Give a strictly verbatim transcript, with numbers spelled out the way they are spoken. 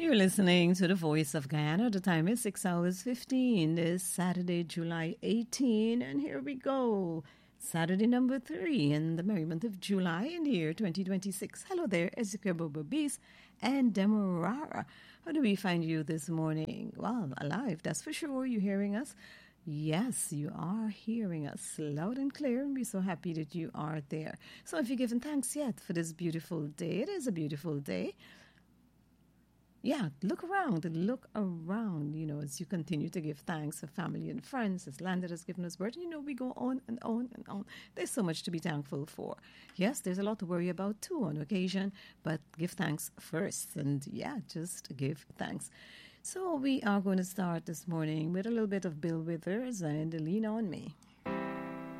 You're listening to the Voice of Guyana. The time is six hours fifteen. It's Saturday, July eighteenth, and here we go. Saturday number three in the merry month of July in the year twenty twenty-six. Hello there, Ezekiel Bobo Beast and Demerara. How do we find you this morning? Well, alive, that's for sure. You hearing us? Yes, you are hearing us loud and clear, and we're so happy that you are there. So if you're giving thanks yet for this beautiful day, it is a beautiful day. Yeah, look around and look around, you know, as you continue to give thanks for family and friends, this land that has given us birth. You know, we go on and on and on. There's so much to be thankful for. Yes, there's a lot to worry about too on occasion, but give thanks first. And yeah, just give thanks. So we are going to start this morning with a little bit of Bill Withers and Lean On Me.